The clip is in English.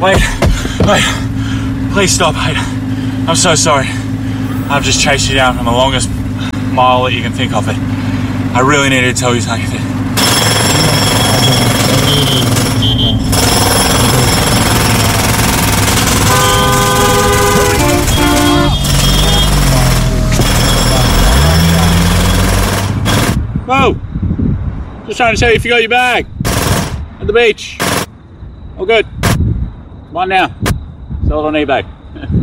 Wait, please stop, Hayden. I'm so sorry. I've just chased you down from the longest mile that you can think of. It. I really needed to tell you something. Whoa! Just trying to tell you if you got your bag at the beach. All good. Come on now. Sell it on eBay.